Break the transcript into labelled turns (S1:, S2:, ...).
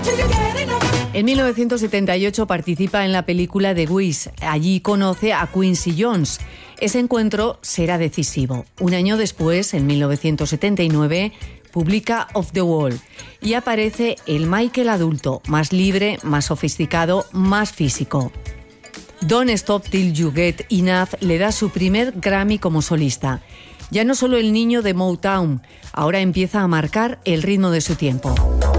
S1: En 1978 participa en la película The Wiz. Allí conoce a Quincy Jones. Ese encuentro será decisivo. Un año después, en 1979, publica Off the Wall y aparece el Michael adulto, más libre, más sofisticado, más físico. Don't Stop Till You Get Enough le da su primer Grammy como solista. Ya no solo el niño de Motown, ahora empieza a marcar el ritmo de su tiempo.